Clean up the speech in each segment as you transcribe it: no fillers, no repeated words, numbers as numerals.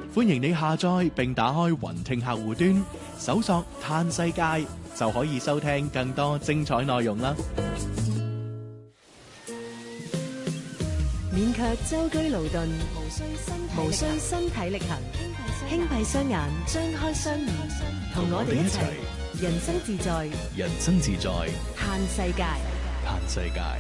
歡迎你下載並打開雲聽客戶端，搜索嘆世界就可以收聽更多精彩內容啦。 勉強舟車勞頓，無需身體力行，輕閉雙眼，張開雙耳，同我哋一齊人生自在， 人生自在， 嘆世界。 嘆世界。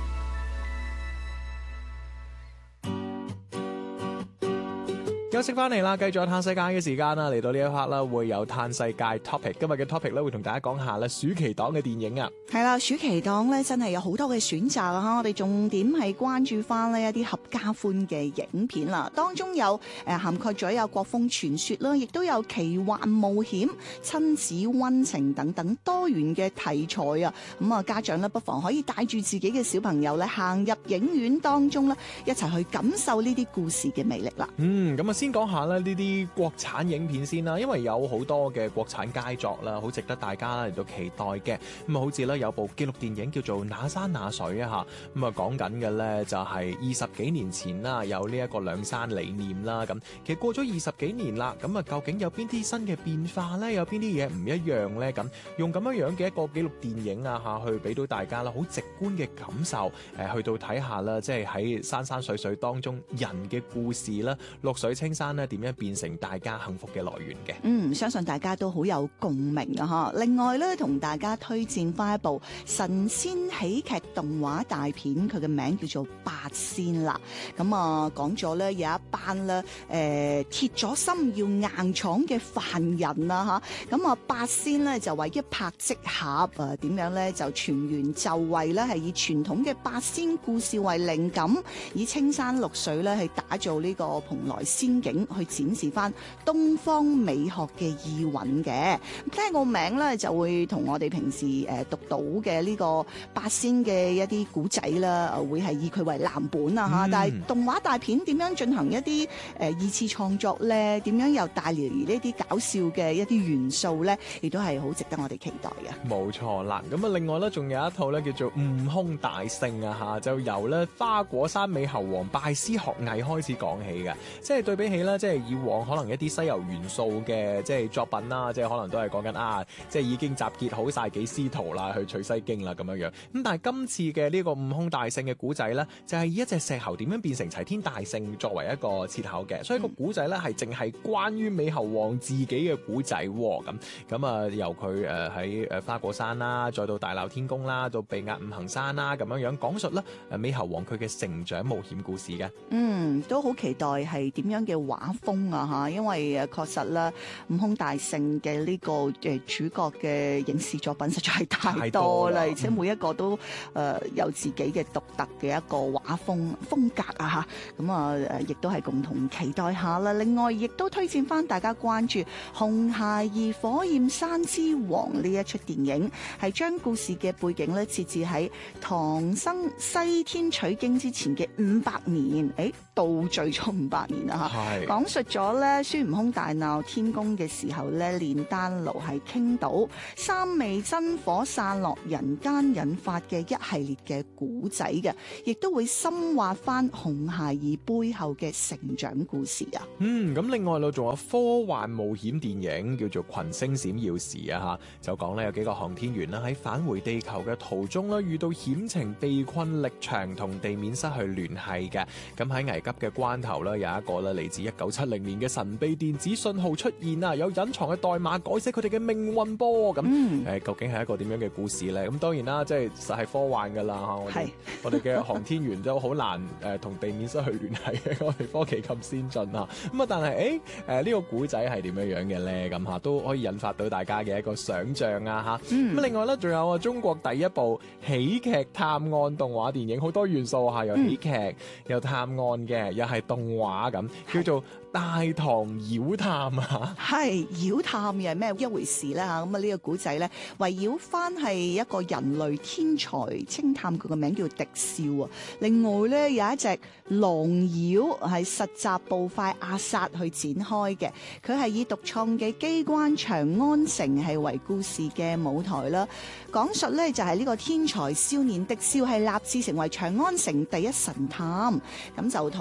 休息翻嚟啦，繼續有嘆世界嘅時間啦，嚟到呢一 part 啦，會有嘆世界 topic。今日嘅 topic 咧，會同大家講下咧暑期檔嘅電影啊。 係啦，暑期檔咧真係有好多嘅選擇啊！我哋重點係關注翻呢一啲合家歡嘅影片啦，當中有涵蓋咗有國風傳說啦，亦都有奇幻冒險、親子溫情等等多元嘅題材啊！咁啊，家長咧不妨可以帶住自己嘅小朋友咧行入影院當中咧，一齊去感受呢啲故事嘅魅力啦。 咁啊先講下咧呢啲國產影片先啦，因為有好多嘅國產佳作啦，好值得大家嚟到期待嘅。咁啊，好似咧有部紀錄電影叫做《那山那水》啊嚇，咁啊講緊嘅咧就係20幾年前啦，有呢一個兩山理念啦。咁其實過咗20幾年啦，咁啊究竟有邊啲新嘅變化咧？有邊啲嘢唔一樣咧？咁用咁樣嘅一個紀錄電影啊嚇，去俾到大家啦，好直觀嘅感受。去到睇下啦，即係喺山山水水當中人嘅故事啦，綠水青山咧點樣變成大家幸福嘅來源嘅。 相信大家都好有共鳴啊！另外咧，同大家推薦翻一部神仙喜劇動畫大片，佢嘅名叫做《八仙》啦。咁啊，講咗咧有一班咧鐵咗心要硬闖嘅凡人啊嚇。咁啊，八仙咧就為一拍即合啊，點樣咧就全員就位咧，係以傳統嘅八仙故事為靈感，以青山綠水咧去打造呢個蓬萊仙境，去展示翻東方美學嘅意韻嘅。聽個名咧就會同我哋平時讀到嘅呢個八仙嘅一啲古仔啦，會係以佢為藍本啊嚇。但係動畫大片點樣進行一啲二次創作咧？點樣又帶嚟呢啲搞笑嘅一啲元素咧？亦都係好值得我哋期待嘅。 冇錯啦，咁啊另外咧仲有一套咧叫做《悟空大聖》啊嚇，就由咧花果山美猴王拜師學藝開始講起嘅，即係對比起咧即係以往可能一啲西遊元素嘅即係作品啦，即係可能都係講緊即係已經集結好晒幾師徒啦，去取西經啦咁樣樣。咁但係今次嘅呢個悟空大聖嘅古仔咧，就係以一隻石猴點樣變成齊天大聖作為一個切口嘅，所以個古仔咧係淨係關於美猴王自己嘅古仔咁啊，由佢喺花果山啦，再到大鬧天宮啦，到被壓五行山啦，咁樣樣講述啦美猴王佢嘅成長冒險故事嘅。 都好期待係點樣嘅畫風啊嚇，因為確實啦，悟空大聖嘅呢個主角嘅影視作品實在係太多啦，而且每一個都有自己嘅獨特嘅一個畫風格啊嚇，咁啊亦都係共同期待下啦。另外亦都推薦翻大家關注《紅孩兒火焰山之王》呢一出電影，係將故事嘅背景咧設置喺唐僧西天取經之前嘅500年，倒敘咗500年啦嚇，講述咗咧孫悟空大鬧天宮嘅時候咧，煉丹爐係傾倒，三昧真火散落人間引發嘅一系列嘅古仔嘅，亦都會深挖翻紅孩兒背後嘅成長故事啊。 咁另外仲有科幻冒險電影叫做《群星閃耀時》啊嚇，就講咧有幾個航天員啦喺返回地球嘅途中咧遇到險情，被困力場，同地面失去聯繫嘅。咁喺危急嘅關頭咧，有一個咧嚟自1970年嘅神秘電子信號出現啊，有隱藏嘅代碼改寫佢哋嘅命運噃。咁究竟係一個點樣嘅故事咧？咁當然啦，即係實係科幻噶啦嚇。我哋嘅航天員都好難同地面失去聯繫嘅，我哋科技咁先進啊。咁啊，但係呢個古仔係點樣樣嘅咧？咁嚇都可以引發到大家嘅一個想像啊嚇。咁另外咧，仲有中國第一部喜劇探案動畫電影，好多元素嚇，有喜劇有探案嘅，又係動畫咁，叫做大唐妖探啊。 妖探又係咩一回事咧嚇？咁啊呢個古仔咧圍繞翻係一個人類天才偵探，佢個名叫狄少啊。另外咧有一隻狼妖係實習步快阿薩去展開嘅，佢係以獨創嘅機關長安城係為故事嘅舞台啦。講述咧就係呢個天才少年狄少係立志成為長安城第一神探，咁就同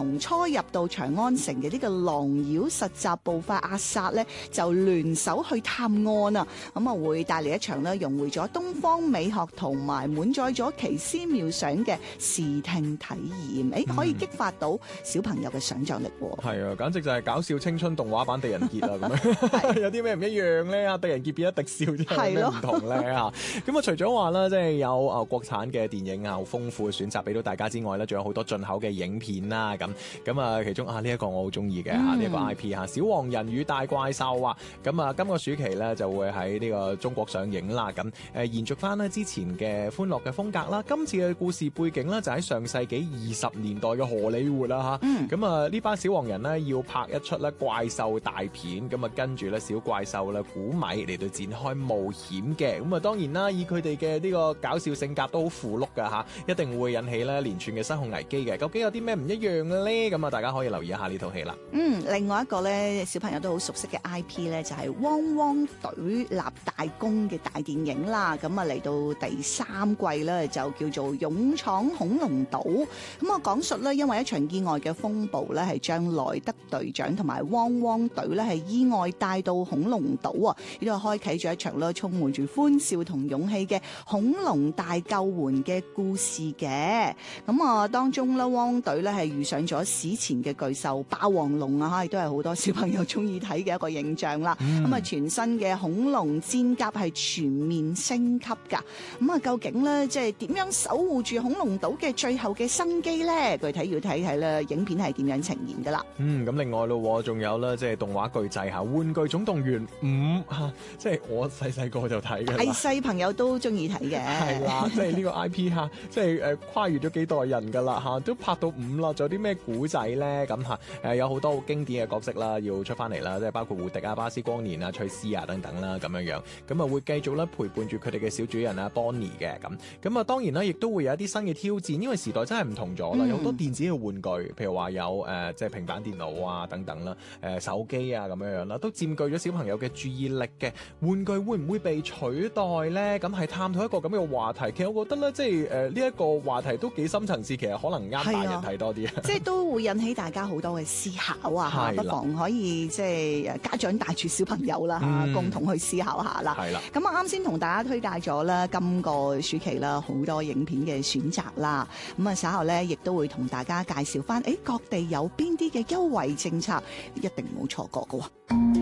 同初入到長安城嘅呢個狼妖實習步法阿薩咧，就聯手去探案啊！咁啊，會帶嚟一場咧融匯咗東方美學同埋滿載咗奇思妙想嘅視聽體驗，可以激發到小朋友嘅想像力喎。 係啊，簡直就係搞笑青春動畫版狄仁傑啊！咁樣有啲咩唔一樣咧？啊，狄仁傑變咗狄少，真係咩唔同咧？嚇咁啊！除咗話咧，即係有國產嘅電影啊，好豐富嘅選擇俾到大家之外咧，仲有好多進口嘅影片啦。咁啊，其中啊呢一個我好中意嘅嚇，呢一個 IP 嚇《小黃人與大怪獸》啊，咁啊今個暑期咧就會喺呢個中國上映啦。咁延續翻咧之前嘅歡樂嘅風格啦，今次嘅故事背景咧就喺上世紀20年代嘅荷里活啦嚇。咁啊呢班小黃人咧要拍一出咧怪獸大片，咁啊跟住咧小怪獸咧古米嚟到展開冒險嘅。咁啊當然啦，以佢哋嘅呢個搞笑性格都好符碌㗎嚇，一定會引起咧連串嘅失控危機嘅。究竟有啲咩唔一樣嘅咧？咁啊大家可以留意一下呢套戲啦。 另外一個咧小朋友都好熟悉嘅 IP 咧就係汪汪隊立大功嘅大電影啦。咁啊嚟到第3季咧就叫做勇闖恐龍島。咁啊講述咧因為一場意外嘅風暴咧係將萊德隊長同埋汪汪隊咧係意外帶到恐龍島啊！呢度開啟咗一場咧充滿住歡笑同勇氣嘅恐龍大救援嘅故事嘅。咁啊當中咧汪隊咧係遇上咗史前嘅巨獸霸王龍啊，亦都係好多小朋友中意睇嘅一個形象啦。咁啊全新嘅恐龍戰甲係全面升級噶。咁啊究竟咧即係點樣守護住恐龍島嘅最後嘅生機咧？具體要睇睇咧影片係點樣呈現噶啦。 咁另外咯，仲有咧即係動畫巨製嚇《玩具總動員5》嚇，即係我細個就睇嘅啦。細朋友都中意睇嘅。 係啦，即係呢個 IP 嚇，即係跨越咗幾代人噶啦嚇，都拍到5啦，仲有啲咩古仔咧？咁嚇有好多好經典嘅角色啦，要出翻嚟啦，即係包括胡迪啊、巴斯光年啊、翠絲啊等等啦，咁樣咁啊會繼續咧陪伴住佢哋嘅小主人啊 Bonnie 嘅咁啊當然啦，亦都會有一啲新嘅挑戰，因為時代真係唔同咗啦，有好多電子嘅玩具，譬如話有即係平板電腦啊等等啦，手機啊咁樣啦，都佔據咗小朋友嘅注意力嘅。玩具會唔會被取代咧？咁係探討一個咁嘅話題。其實我覺得咧，即係呢一個話題都幾深層次，其實可能啱大人睇多啲。即係都會引起大家好多嘅思考啊！不妨可以即係家長帶住小朋友啦共同去思考下啦。係啦。咁啊啱先同大家推介咗啦，今個暑期啦好多影片嘅選擇啦。咁啊稍後咧亦都會同大家介紹翻，各地有邊啲嘅優惠政策，一定唔好錯過㗎喎。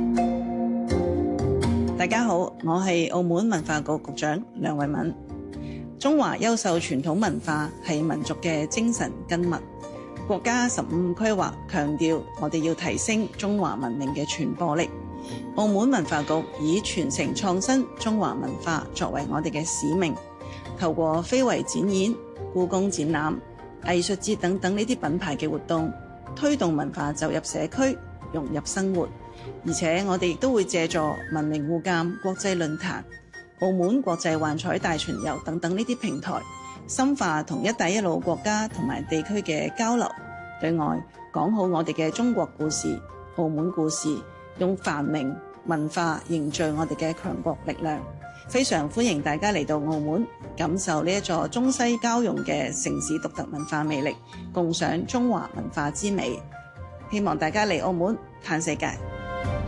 大家好，我係澳門文化局局長梁慧敏。中華優秀傳統文化係民族嘅精神根脈。國家15規劃強調，我哋要提升中華文明嘅傳播力。澳門文化局以傳承創新中華文化作為我哋嘅使命，透過非遺展演、故宮展覽、藝術節等等呢啲品牌嘅活動，推動文化走入社區，融入生活。而且我哋亦都會借助文明互鑑國際論壇、澳門國際幻彩大巡遊等等呢啲平台，深化同一帶一路國家同埋地區嘅交流。對外講好我哋嘅中國故事、澳門故事，用繁榮文化凝聚我哋嘅強國力量。非常歡迎大家嚟到澳門，感受呢一座中西交融嘅城市獨特文化魅力，共賞中華文化之美。希望大家嚟澳門嘆世界。